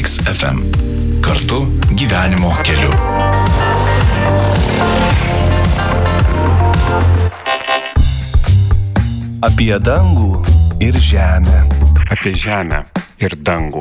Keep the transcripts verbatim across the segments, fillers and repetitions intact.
Mix F M. Kartu gyvenimo keliu. Apie dangų ir žemę. Apie žemę ir dangų.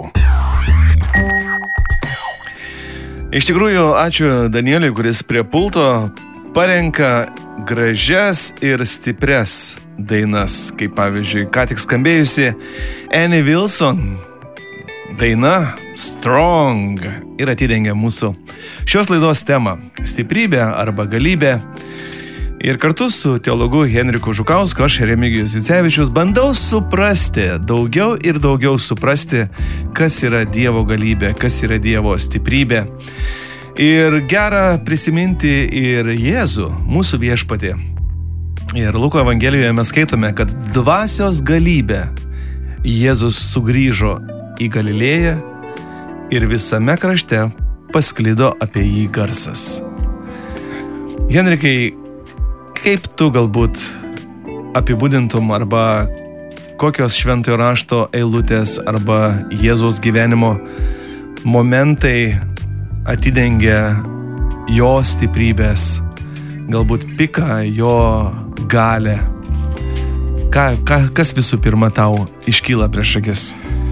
Iš tikrųjų, ačiū Danieliui, kuris prie pulto parenka gražias ir stipres dainas, kaip pavyzdžiui, ką tik skambėjusi Annie Wilson daina Strong ir atidengia mūsų šios laidos temą – stiprybė arba galybė. Ir kartu su teologu Henriku Žukausku, aš Remigijus Jucevičius, bandau suprasti, daugiau ir daugiau suprasti, kas yra Dievo galybė, kas yra Dievo stiprybė. Ir gera prisiminti ir Jėzų, mūsų viešpatį. Ir Luko Evangelijoje mes skaitome, kad dvasios galybė Jėzus sugrįžo į Galilėją ir visame krašte pasklido apie jį garsas. Henrikai, kaip tu galbūt apibūdintum arba kokios šventojo rašto eilutės arba Jėzaus gyvenimo momentai atidengia jo stiprybės, galbūt piką jo galę? Ką, ką, kas visų pirma tau iškyla prieš akis?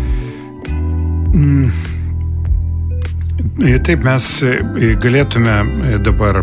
Mm. Taip, mes galėtume dabar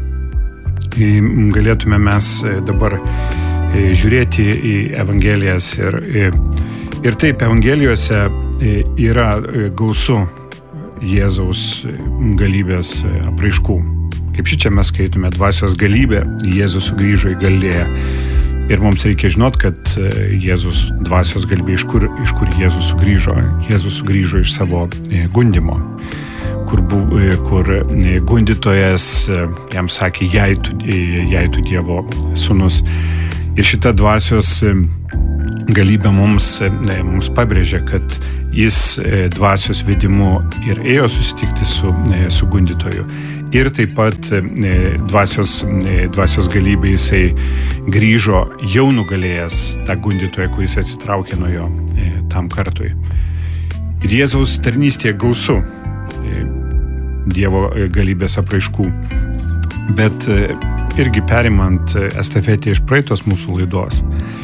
galėtume mes dabar žiūrėti į Evangelijas ir, ir taip, Evangelijose yra gausu Jėzaus galybės apraiškų. Kaip šičia mes skaitome dvasios galybę, Jėzus sugrįžo į Galilėją. Ir mums reikia žinot, kad Jėzus dvasios galybė, iš kur, iš kur Jėzus sugrįžo. Jėzus sugrįžo iš savo gundimo. Kur, bu, kur gundytojas jam sakė, jei tu, jei tu Dievo sūnus. Ir šita dvasios galybė mums, mums pabrėžia, kad jis dvasios vedimu ir ėjo susitikti su, su gundytoju. Ir taip pat dvasios, dvasios galybė jisai grįžo jau nugalėjęs tą gundytoją, kuris atsitraukė nuo jo tam kartui. Ir Jėzaus tarnystėje gausu Dievo galybės apraiškų. Bet irgi perimant estafetę iš praeitos mūsų laidos,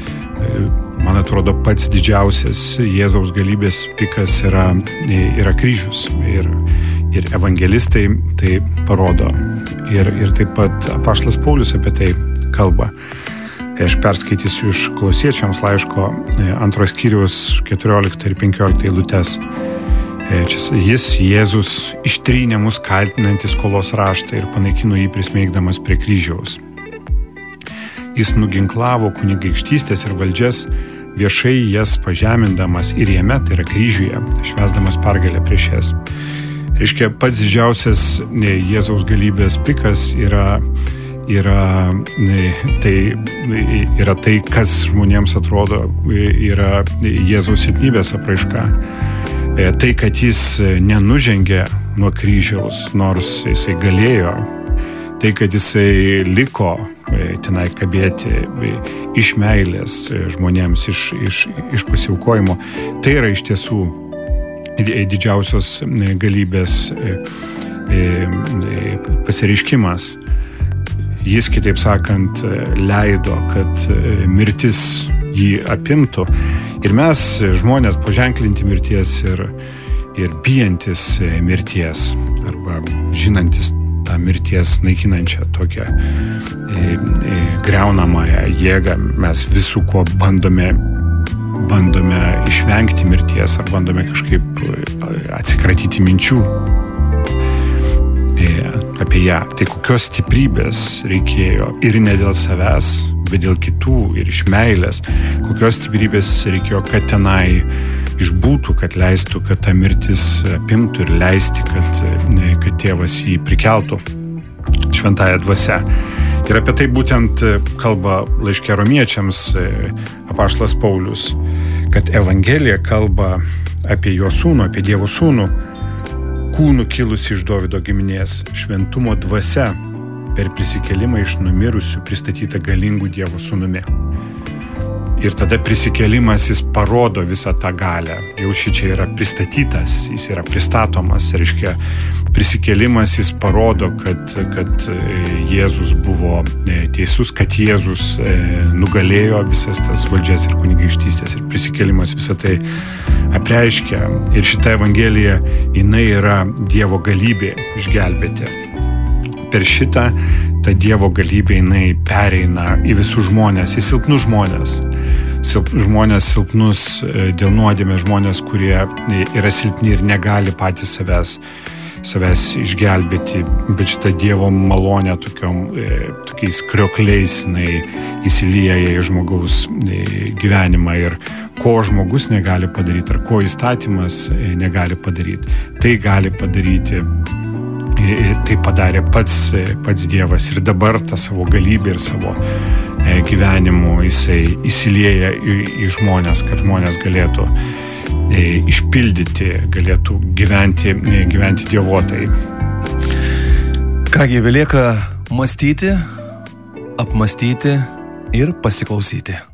man atrodo, pats didžiausias Jėzaus galybės pikas yra, yra kryžius. Ir, ir evangelistai tai parodo. Ir, ir taip pat apaštalas Paulius apie tai kalba. Aš perskaitysiu iš Kolosiečiams laiško antros skyriaus keturioliktą ir penkioliktą eilutes. Jis, Jėzus, ištrynė mus kaltinantį skolos raštą ir panaikino jį prismeigdamas prie kryžiaus. Jis nuginklavo kunigaikštystės ir valdžias, viešai jas pažemindamas ir jame, tai yra kryžiuje, švęsdamas pergalę prieš jas. Reiškia, pats didžiausias Jėzaus galybės pikas yra, yra, tai, yra tai, kas žmonėms atrodo yra Jėzaus silpnybės apraiška. Tai, kad jis nenužengė nuo kryžiaus, nors jisai galėjo, tai, kad jisai liko tenai kabėti iš meilės žmonėms, iš, iš, iš pasiaukojimo, tai yra iš tiesų didžiausios galybės pasireiškimas. Jis, kitaip sakant, leido, kad mirtis jį apimtų. Ir mes, žmonės, paženklinti mirties ir, ir bijantis mirties, arba žinantis tą mirties naikinančią tokią e, e, greunamąją jėgą, mes visų ko bandome, bandome išvengti mirties, ar bandome kažkaip atsikratyti minčių e, apie ją. Tai kokios stiprybės reikėjo ir ne dėl savęs, bet dėl kitų ir iš meilės, kokios stiprybės reikėjo, kad tenai išbūtų, kad leistų, kad ta mirtis apimtų ir leisti, kad, kad tėvas jį prikeltų šventąją dvasią. Ir apie tai būtent kalba laiške romiečiams apaštalas Paulius, kad Evangelija kalba apie jo sūnų, apie Dievo sūnų, kūnų kilusi iš Dovydo giminės, šventumo dvasia, per prisikėlimą iš numirusių pristatyta galingų Dievo sūnumi. Ir tada prisikėlimas jis parodo visą tą galę. Jau šičia yra pristatytas, jis yra pristatomas. Reiškia, prisikėlimas jis parodo, kad, kad Jėzus buvo teisus, kad Jėzus nugalėjo visas tas valdžias ir kunigaikštystės. Ir prisikėlimas visą tai apreiškia. Ir šita evangelija, jinai yra Dievo galybė išgelbėti. Per šitą ta Dievo galybė jinai pereina į visus žmonės, į silpnus žmonės. Silp, žmonės silpnus dėl nuodėmės, žmonės, kurie yra silpni ir negali patys savęs, savęs išgelbėti, bet šitą Dievo malonę tokiom, tokiais kriokliais jinai įsilieja į žmogaus gyvenimą ir ko žmogus negali padaryti, ar ko įstatymas negali padaryti, tai gali padaryti. Tai padarė pats, pats Dievas ir dabar tą savo galybę ir savo gyvenimu jisai įsilieja į, į žmonės, kad žmonės galėtų išpildyti, galėtų gyventi, gyventi dievotai. Kągi, belieka mąstyti, apmąstyti ir pasiklausyti.